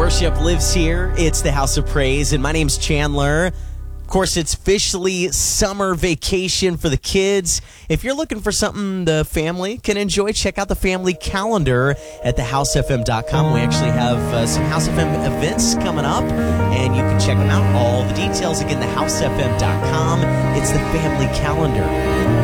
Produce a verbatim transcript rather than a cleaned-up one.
Worship lives here. It's the House of Praise, and my name's Chandler. Of course, it's officially summer vacation for the kids. If you're looking for something the family can enjoy, check out the family calendar at the house f m dot com. We actually have uh, some House F M events coming up, and you can check them out. All the details, again, the house f m dot com. It's the family calendar.